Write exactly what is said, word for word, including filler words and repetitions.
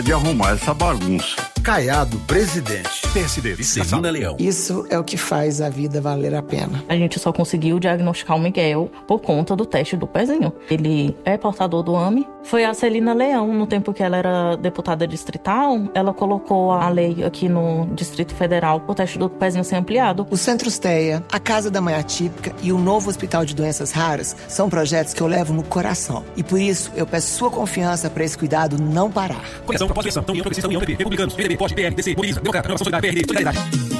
de arrumar essa bagunça. Caiado, presidente. P S D, Celina Leão. Isso é o que faz a vida valer a pena. A gente só conseguiu diagnosticar o Miguel por conta do teste do pezinho. Ele é portador do A M E. Foi a Celina Leão, no tempo que ela era deputada distrital, ela colocou a lei aqui no Distrito Federal o teste do pezinho ser ampliado. O Centro Esteia, a Casa da Mãe Atípica e o novo Hospital de Doenças Raras são projetos que eu levo no coração. E por isso eu peço sua confiança para esse cuidado não parar. Coligação, propósito, União Progressista, União P P, Republicanos, P D B, P O S, P L, D C, Mobiliza, Democrata, Renovação Solidária, P R D, Solidariedade.